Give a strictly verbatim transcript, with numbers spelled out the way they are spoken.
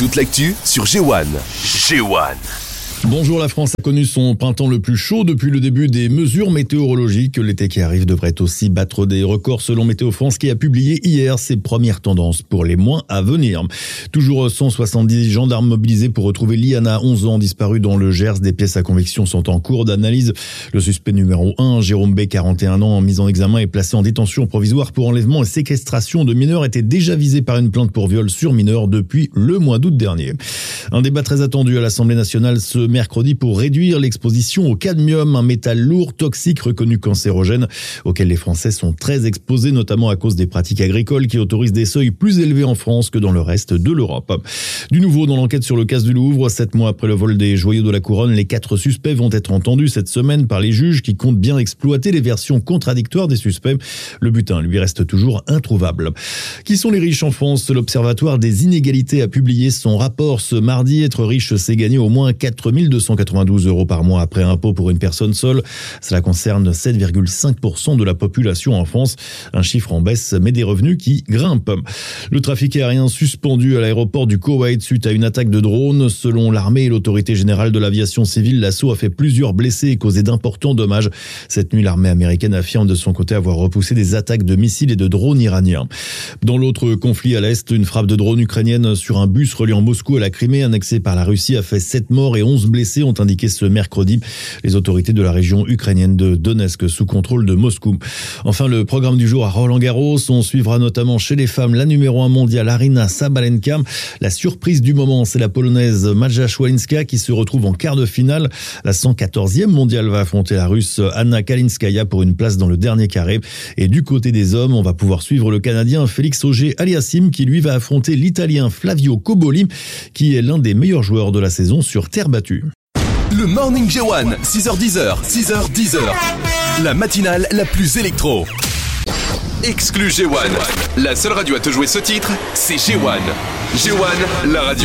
Toute l'actu sur G un. G un. Bonjour, la France a connu son printemps le plus chaud depuis le début des mesures météorologiques. L'été qui arrive devrait aussi battre des records selon Météo France qui a publié hier ses premières tendances pour les mois à venir. Toujours cent soixante-dix gendarmes mobilisés pour retrouver Liana, onze ans, disparue dans le Gers. Des pièces à conviction sont en cours d'analyse. Le suspect numéro un, Jérôme B, quarante et un ans, mis en examen et placé en détention provisoire pour enlèvement et séquestration de mineurs, était déjà visé par une plainte pour viol sur mineur depuis le mois d'août dernier. Un débat très attendu à l'Assemblée nationale ce mercredi pour réduire l'exposition au cadmium, un métal lourd, toxique, reconnu cancérogène, auquel les Français sont très exposés, notamment à cause des pratiques agricoles qui autorisent des seuils plus élevés en France que dans le reste de l'Europe. Du nouveau dans l'enquête sur le casse du Louvre, sept mois après le vol des joyaux de la couronne, les quatre suspects vont être entendus cette semaine par les juges qui comptent bien exploiter les versions contradictoires des suspects. Le butin lui reste toujours introuvable. Qui sont les riches en France? L'Observatoire des inégalités a publié son rapport ce mardi. Être riche, c'est gagner au moins quatre mille deux cent quatre-vingt-douze euros par mois après impôt pour une personne seule. Cela concerne sept virgule cinq pour cent de la population en France. Un chiffre en baisse, mais des revenus qui grimpent. Le trafic aérien suspendu à l'aéroport du Koweït suite à une attaque de drone. Selon l'armée et l'autorité générale de l'aviation civile, l'assaut a fait plusieurs blessés et causé d'importants dommages. Cette nuit, l'armée américaine affirme de son côté avoir repoussé des attaques de missiles et de drones iraniens. Dans l'autre conflit à l'Est, une frappe de drone ukrainienne sur un bus reliant Moscou à la Crimée annexée par la Russie a fait sept morts et onze blessés, ont indiqué ce mercredi les autorités de la région ukrainienne de Donetsk sous contrôle de Moscou. Enfin, le programme du jour à Roland-Garros, on suivra notamment chez les femmes la numéro un mondiale Aryna Sabalenka. La surprise du moment, c'est la polonaise Maja Swiatek qui se retrouve en quart de finale. La cent quatorzième mondiale va affronter la russe Anna Kalinskaya pour une place dans le dernier carré. Et du côté des hommes, on va pouvoir suivre le canadien Félix Auger-Aliassime qui lui va affronter l'italien Flavio Cobolli qui est l'un des meilleurs joueurs de la saison sur terre battue. Le Morning G un, six heures dix, six heures dix. La matinale la plus électro. Exclu G un. La seule radio à te jouer ce titre, c'est G un. G un, la radio.